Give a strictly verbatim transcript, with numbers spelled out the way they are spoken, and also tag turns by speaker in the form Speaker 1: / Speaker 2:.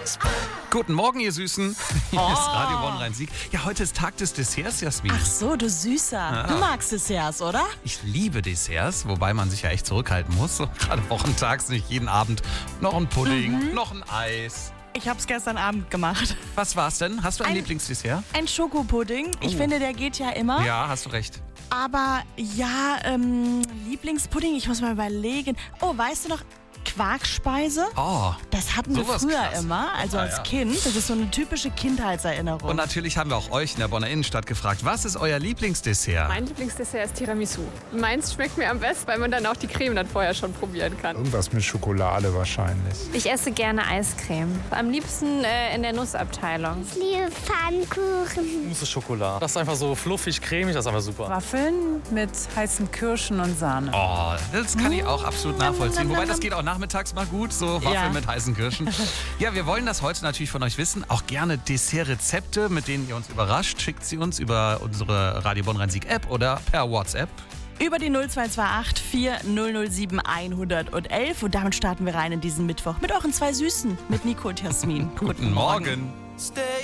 Speaker 1: Guten Morgen, ihr Süßen. Hier
Speaker 2: Oh.
Speaker 1: ist Radio Bonn Rhein-Sieg. Ja, heute ist Tag des Desserts, Jasmin.
Speaker 2: Ach so, du Süßer. Du magst Desserts, oder?
Speaker 1: Ich liebe Desserts, wobei man sich ja echt zurückhalten muss. So, gerade wochentags nicht jeden Abend noch ein Pudding, noch ein Eis.
Speaker 2: Ich hab's gestern Abend gemacht.
Speaker 1: Was war's denn? Hast du ein,
Speaker 2: Ein-
Speaker 1: Lieblingsdessert?
Speaker 2: Ein Schokopudding. Ich
Speaker 1: Oh.
Speaker 2: finde, der geht ja immer.
Speaker 1: Ja, hast du recht.
Speaker 2: Aber ja, ähm, Lieblingspudding, ich muss mal überlegen. Oh, weißt du noch, Quarkspeise?
Speaker 1: Oh.
Speaker 2: Das hatten wir
Speaker 1: Sowas
Speaker 2: früher
Speaker 1: krass.
Speaker 2: immer, also
Speaker 1: Ah,
Speaker 2: als
Speaker 1: ja.
Speaker 2: Kind. Das ist so eine typische Kindheitserinnerung.
Speaker 1: Und natürlich haben wir auch euch in der Bonner Innenstadt gefragt, was ist euer Lieblingsdessert?
Speaker 3: Mein Lieblingsdessert ist Tiramisu. Meins schmeckt mir am besten, weil man dann auch die Creme dann vorher schon probieren kann.
Speaker 4: Irgendwas mit Schokolade wahrscheinlich.
Speaker 5: Ich esse gerne Eiscreme. Am liebsten äh, in der Nussabteilung.
Speaker 6: Ich liebe Pfannkuchen.
Speaker 7: Mousse Schokolade. Das ist einfach so fluffig, cremig, das ist einfach super.
Speaker 8: Waffeln mit heißen Kirschen und Sahne.
Speaker 1: Oh, das kann ich auch absolut nachvollziehen. Wobei, das geht auch nachmittags mal gut, so Waffeln
Speaker 2: Ja.
Speaker 1: mit heißen Kirschen. Ja, wir wollen das heute natürlich von euch wissen. Auch gerne Dessertrezepte, mit denen ihr uns überrascht. Schickt sie uns über unsere Radio Bonn Rhein-Sieg App oder per WhatsApp.
Speaker 2: Über die null zwei zwei acht vier null null sieben eins eins eins. Und damit starten wir rein in diesen Mittwoch mit euren zwei Süßen, mit Nico und Jasmin.
Speaker 1: Guten Morgen.
Speaker 9: Stay